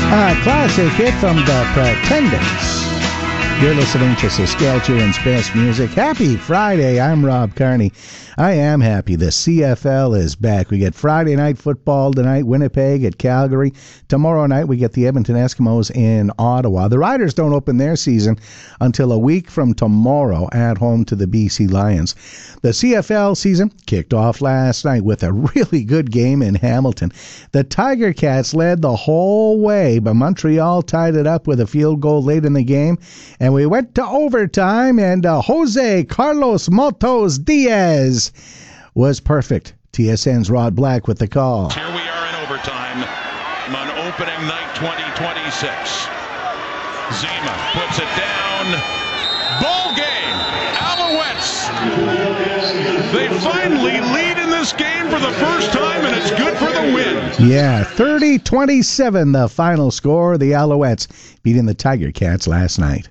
Classic hit from the Pretenders. You're listening to Saskatchewan's best music. Happy Friday. I'm Rob Carney. I am happy. The CFL is back. We get Friday night football tonight, Winnipeg at Calgary. Tomorrow night, we get the Edmonton Eskimos in Ottawa. The Riders don't open their season until a week from tomorrow at home to the BC Lions. The CFL season kicked off last night with a really good game in Hamilton. The Tiger Cats led the whole way, but Montreal tied it up with a field goal late in the game. And we went to overtime, and Jose Carlos Maltos Diaz was perfect. TSN's Rod Black with the call. Here we are in overtime on opening night 2026. Zima puts it down. Ball game. Alouettes. They finally lead in this game for the first time, and it's good for the win. Yeah, 30-27 the final score. The Alouettes beating the Tiger Cats last night.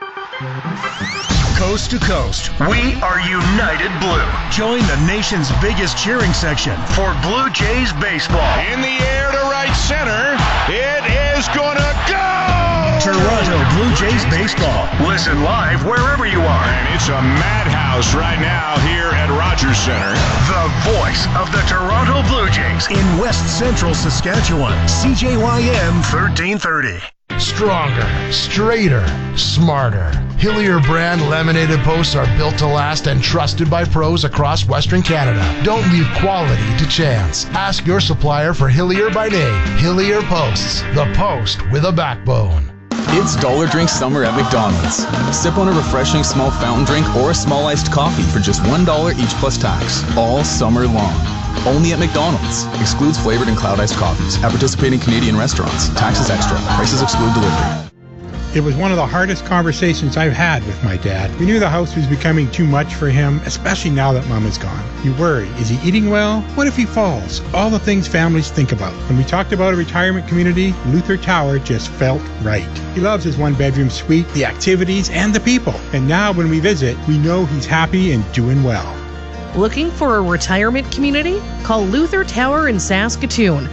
Coast to coast, we are United Blue. Join the nation's biggest cheering section for Blue Jays baseball. In the air to right center. It is gonna go! Toronto Blue Jays baseball. Listen live wherever you are. And it's a madhouse right now here at Rogers Center. The voice of the Toronto Blue Jays in West Central Saskatchewan. CJYM 1330. Stronger, straighter, smarter. Hillier brand laminated posts are built to last and trusted by pros across Western Canada. Don't leave quality to chance. Ask your supplier for Hillier by name. Hillier Posts, the post with a backbone. It's Dollar Drink Summer at McDonald's. Sip on a refreshing small fountain drink or a small iced coffee for just $1 each plus tax, all summer long. Only at McDonald's. Excludes flavored and cloud iced coffees at participating Canadian restaurants. Taxes extra. Prices exclude delivery. It was one of the hardest conversations I've had with my dad. We knew the house was becoming too much for him, especially now that Mom is gone. You worry, is he eating well? What if he falls? All the things families think about. When we talked about a retirement community, Luther Tower just felt right. He loves his one-bedroom suite, the activities, and the people. And now when we visit, we know he's happy and doing well. Looking for a retirement community? Call Luther Tower in Saskatoon,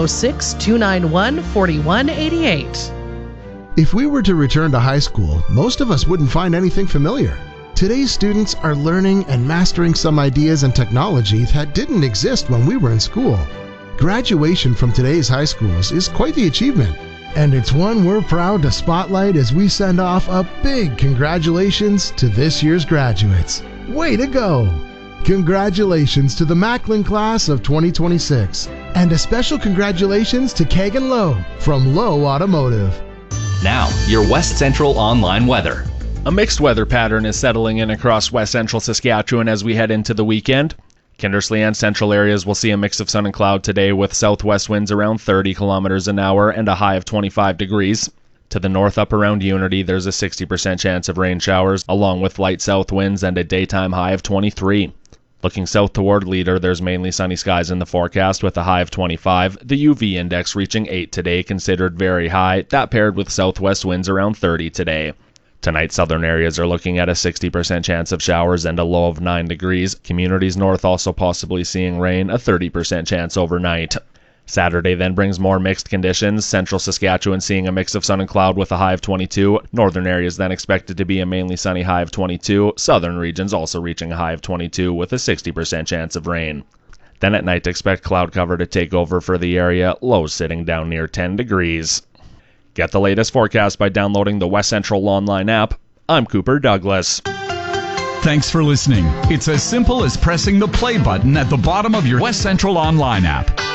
306-291-4188. If we were to return to high school, most of us wouldn't find anything familiar. Today's students are learning and mastering some ideas and technology that didn't exist when we were in school. Graduation from today's high schools is quite the achievement, and it's one we're proud to spotlight as we send off a big congratulations to this year's graduates. Way to go! Congratulations to the Macklin class of 2026, and a special congratulations to Kagan Lowe from Lowe Automotive. Now, your West Central online weather. A mixed weather pattern is settling in across West Central Saskatchewan as we head into the weekend. Kindersley and central areas will see a mix of sun and cloud today with southwest winds around 30 kilometers an hour and a high of 25 degrees. To the north up around Unity, there's a 60% chance of rain showers, along with light south winds and a daytime high of 23. Looking south toward Leader, there's mainly sunny skies in the forecast with a high of 25. The UV index reaching 8 today, considered very high. That paired with southwest winds around 30 today. Tonight, southern areas are looking at a 60% chance of showers and a low of 9 degrees. Communities north also possibly seeing rain, a 30% chance overnight. Saturday then brings more mixed conditions. Central Saskatchewan seeing a mix of sun and cloud with a high of 22. Northern areas then expected to be a mainly sunny high of 22. Southern regions also reaching a high of 22 with a 60% chance of rain. Then at night expect cloud cover to take over for the area, lows sitting down near 10 degrees. Get the latest forecast by downloading the West Central online app. I'm Cooper Douglas. Thanks for listening. It's as simple as pressing the play button at the bottom of your West Central online app.